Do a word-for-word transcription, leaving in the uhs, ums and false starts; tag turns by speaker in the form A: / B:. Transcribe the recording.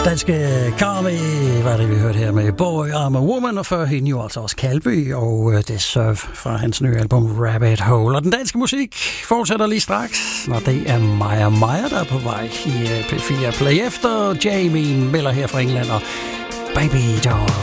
A: Danske Carly var det, vi hørte her med Boy, I'm a Woman, og før hende jo altså også Kalby og Deserve fra hans nye album Rabbit Hole. Og den danske musik fortsætter lige straks, når det er Maja Maja, der er på vej i P fire Play efter Jamie Miller her fra England og Baby Doll.